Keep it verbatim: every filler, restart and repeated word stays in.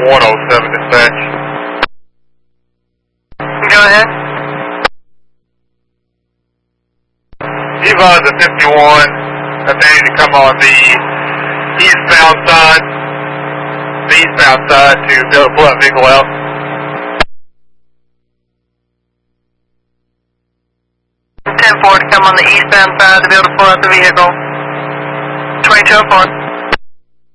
one oh seven dispatch. Go ahead. Evos at fifty-one, I need to come on the eastbound side, the eastbound side to be able to pull that vehicle out. ten four to come on the eastbound side to be able to pull out the vehicle. twenty-two oh four.